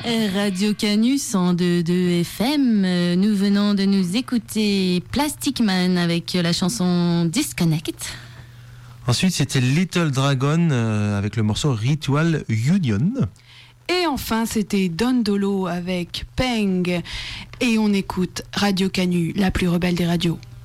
Radio Canu 102.2 FM. Nous venons de nous écouter Plastic Man avec la chanson Disconnect. Ensuite, c'était Little Dragon avec le morceau Ritual Union. Et enfin, c'était Don Dolo avec Peng. Et on écoute Radio Canu, la plus rebelle des radios.